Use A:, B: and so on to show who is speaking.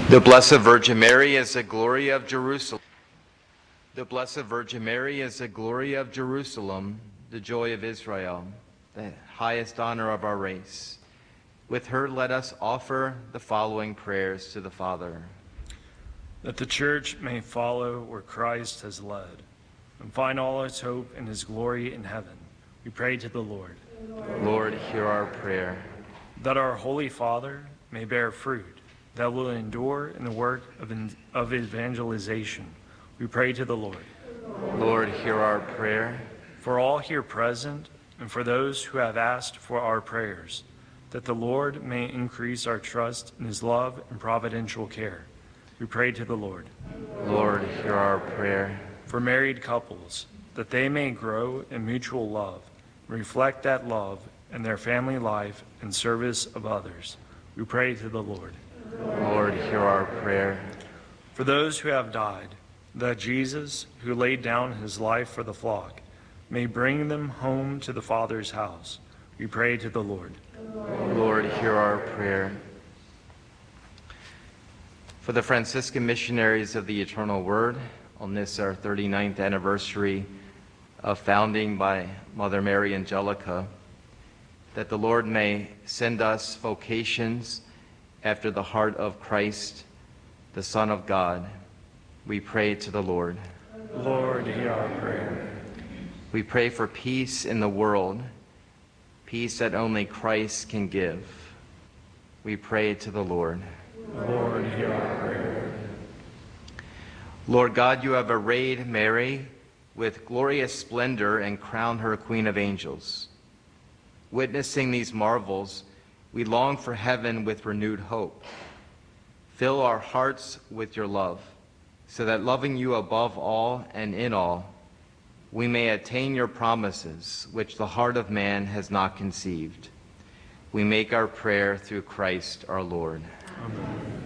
A: The Blessed Virgin Mary is the glory of Jerusalem. The Blessed Virgin Mary is the glory of Jerusalem, the joy of Israel, the highest honor of our race. With her, let us offer the following prayers to the Father.
B: That the Church may follow where Christ has led and find all its hope in his glory in heaven. We pray to the Lord.
A: Lord, hear our prayer.
B: That our Holy Father may bear fruit that will endure in the work of evangelization. We pray to the Lord.
A: Lord, hear our prayer.
B: For all here present and for those who have asked for our prayers, that the Lord may increase our trust in his love and providential care. We pray to the Lord.
A: Lord, hear our prayer.
B: For married couples, that they may grow in mutual love, and reflect that love in their family life and service of others. We pray to the Lord.
A: Lord, hear our prayer.
B: For those who have died, that Jesus, who laid down his life for the flock, may bring them home to the Father's house. We pray to the Lord.
A: Lord, hear our prayer. For the Franciscan missionaries of the Eternal Word, on this our 39th anniversary of founding by Mother Mary Angelica, that the Lord may send us vocations after the heart of Christ, the Son of God. We pray to the Lord.
B: Lord, hear our prayer.
A: We pray for peace in the world, peace that only Christ can give. We pray to the Lord.
B: Lord, hear our prayer.
A: Lord God, you have arrayed Mary with glorious splendor and crowned her Queen of Angels. Witnessing these marvels, we long for heaven with renewed hope. Fill our hearts with your love, so that loving you above all and in all, we may attain your promises, which the heart of man has not conceived. We make our prayer through Christ our Lord.
B: Amen.